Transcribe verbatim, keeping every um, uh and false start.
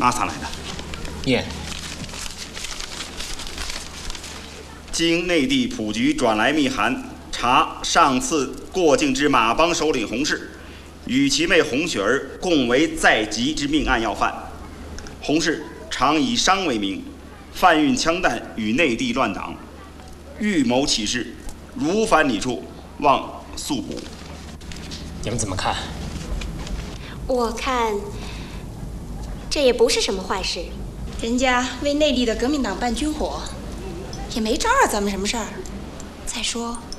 哪查来的？ 念。 经内地普局转来密函，查上次过境之马帮首领洪氏，与其妹洪雪儿共为在籍之命案要犯。洪氏常以商为名，贩运枪弹与内地乱党，预谋起事，如反抵触，望速捕。 你们怎么看？ 我看这也不是什么坏事。 人家为内地的革命党办军火，也没招惹咱们什么事儿。再说，